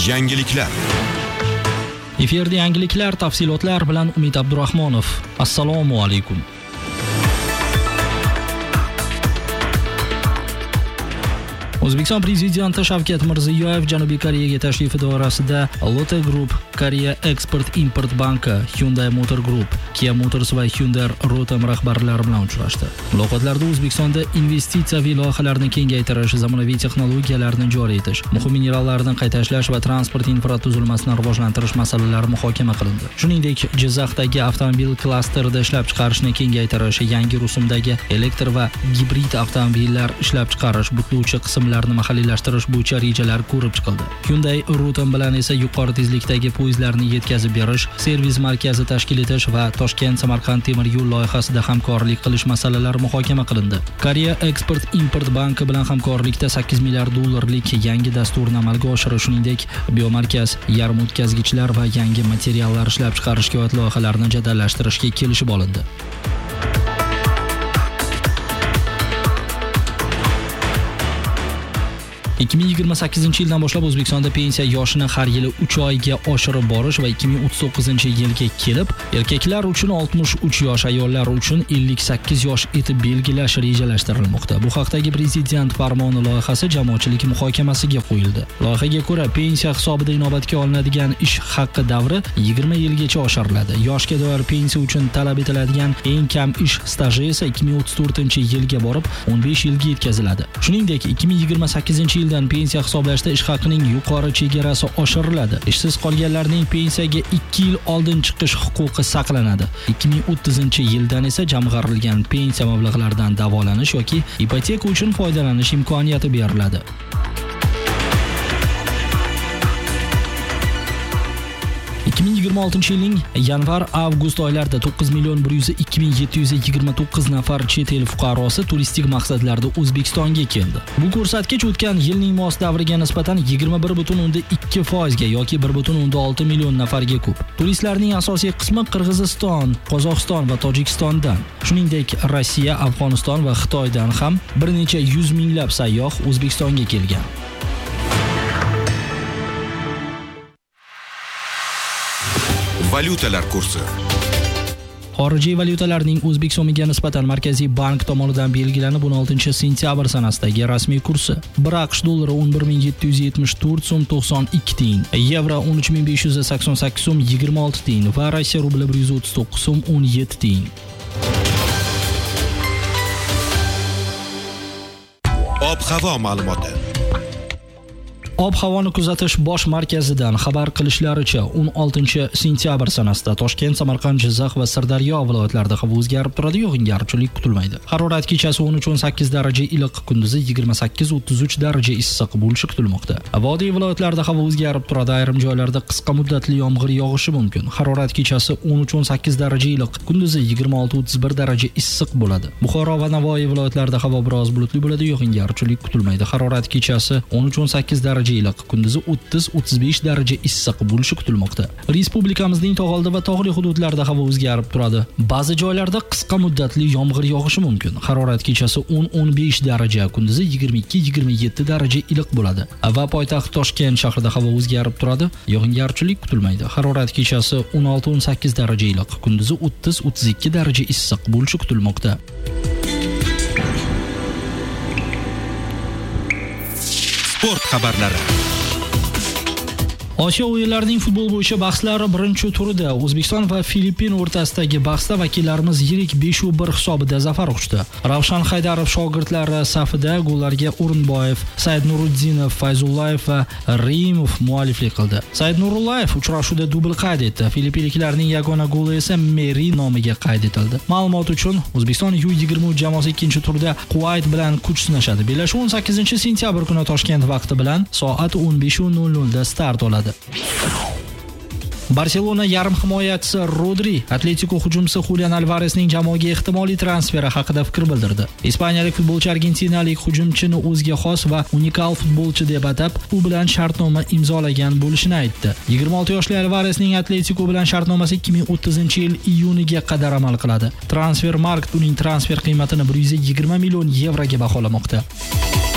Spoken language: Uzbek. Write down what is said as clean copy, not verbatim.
Yangiliklar. Efirda yangiliklar, tafsilotlar bilan Umid Abdurahmonov. Assalomu alaykum. O'zbekiston prezidenti Shavkat Mirziyoyev Janubiy Koreyaga tashrifi doirasida Lotte Group, Korea Export-Import banki, Hyundai Motor Group, Kia Motors va Hyundai Rotem rahbarlari bilan uchrashdi. Muloqotlarda O'zbekistonda investitsiyaviy loyihalarni kengaytirish, zamonaviy texnologiyalarni joriy etish, muhim minerallarni qayta ishlash va transport infratuzilmasini rivojlantirish masalalari muhokama qilindi. Shuningdek, Jizzaxdagi avtomobil klasterida ishlab chiqarishni kengaytirish, yangi rusumdagi elektr va gibrid avtomobillar ishlab chiqarish, butlovchi qismlarni mahalliylashtirish bo'yicha rejalar ko'rib chiqildi. Hyundai Rotem bilan esa yuqori tezlikdagi poyezdlarni yetkazib berish, servis markazi tashkil etish va Toshkent-Samarqand temir yo'l loyihasida hamkorlik qilish masalalari muhokama qilindi. Korea Export-Import banki bilan hamkorlikda 8 milliard dollarlik yangi dasturni amalga oshirish, shuningdek, biomarkaz, yarim o'tkazgichlar va yangi materiallar ishlab chiqarishga oid loyihalarni jadallashtirishga kelishib olindi. 2028-yildan boshlab O'zbekistonda pensiya yoshini har yili 3 oyga oshirib borish va 2039-yilga kelib, erkaklar uchun 63 yosh, ayollar uchun 58 yosh etib belgilash rejalashtirilmoqda. Bu haqdagi prezident farmoni loyihasi jamoatchilik muhokamasiga qo'yildi. Loyihaga ko'ra, pensiya hisobida inobatga olinadigan ish haqqi davri 20 yilgacha oshiriladi. Yoshga doir pensiya uchun talab etiladigan eng kam ish staji esa 2034-yilga borib 15 yilga yetkaziladi. Shuningdek, 2028 yildan pensiya hisoblashda ish haqqining yuqori chegarasi oshiriladi. Ishsiz qolganlarning pensiyaga 2 yil oldin chiqish huquqi saqlanadi. 2030-yildan esa jamg'arilgan pensiya mablag'laridan davolanish yoki ipoteka uchun foydalanish imkoniyati beriladi. 2026-yilning yanvar-avgust oylarida 9.102.729 nafar chet el fuqarosi turistik maqsadlarda O'zbekistonga keldi. Bu ko'rsatkich o'tgan yilning mos davriga nisbatan 21.2% ga yoki 1.6 million nafarga ko'p. Turistlarning asosiy qismi Qirg'iziston, Qozog'iston va Tojikistondan, shuningdek Rossiya, Afg'oniston va Xitoydan ham bir necha yuz minglab sayyoh O'zbekistonga kelgan. Valyutalar kursi. Xorijiy valyutalarning o'zbek so'miga nisbatan Markaziy bank tomonidan belgilanib 16-sentyabr sanasidagi rasmiy kursi: 1 AQSh dollari 11.774 so'm 92 tiyin, yevro 13.588 so'm 26 tiyin va Rossiya rubli 139 so'm 17 tiyin. Ob-havo ma'lumoti. Ob-havoni kuzatish bosh markazidan xabar qilishlaricha 16-sentyabr sanasida Toshkent, Samarqand, Jizzax va Sirdaryo viloyatlarida havo o'zgarib turadi, yog'ingarchilik kutilmaydi. Harorat kechasi 13-18 daraja iliq, kunduzi 28-33 daraja issiq bo'lishi kutilmoqda. Vodiy viloyatlarida havo o'zgarib turadi, ayrim joylarda qisqa muddatli yomg'ir yog'ishi mumkin. Harorat kechasi 13-18 daraja iliq, kunduzi 26-31 daraja issiq bo'ladi. Buxoro va Navoiy viloyatlarida havo biroz bulutli bo'ladi, yog'ingarchilik kutilmaydi. Harorat kechasi 13-18 daraja iliq, kunduzi 30-35 daraja issiq bo'lishi kutilmoqda. Respublikamizning tog'oldi va tog'li hududlarida havo o'zgarib turadi. Ba'zi joylarda qisqa muddatli yomg'ir yog'ishi mumkin. Harorat kechasi 10-15 daraja, kunduzi 22-27 daraja iliq bo'ladi. Va poytaxt Toshkent shahrida havo o'zgarib turadi, yog'ingarchilik kutilmaydi. Harorat kechasi 16-18 daraja iliq, kunduzi 30-32 daraja issiq bo'lishi kutilmoqda. Sport xabarlari. Osiyo o'yinlarining futbol bo'yicha bahslari birinchi turida O'zbekiston va Filippin o'rtasidagi bahsda vakillarimiz yirik 5-1 hisobida zafar quchdi. Ravshan Haydarov shogirdlari safida gollarga O'rinboyev, Said Nuriddinov, Fayzullayev va Rimov mualliflik qildi. Said Nurullayev uchrashuvda dubl qayd etdi. Filippinliklarning yagona goli esa Meri nomiga qayd etildi. Ma'lumot uchun, O'zbekiston U20 jamoasi ikkinchi turda Kuvayt bilan kuch sinashadi. Bellashuv 18-sentyabr kuni Toshkent vaqti bilan soat 15:00 da start oladi. Barselona yarim himoyachisi Rodri Atletico hujumchisi Julian Alvaresning jamoaga ehtimoliy transferi haqida fikr bildirdi. Ispaniyalik futbolchi argentinalik hujumchini o'ziga xos va unikal futbolchi deb atab, u bilan shartnoma imzolagan bo'lishini aytdi. 26 yoshli Alvaresning Atletico bilan shartnomasi 2030-yil iyuniga qadar amal qiladi. Transfermarkt uning transfer qiymatini 120 million yevroga baholamoqda.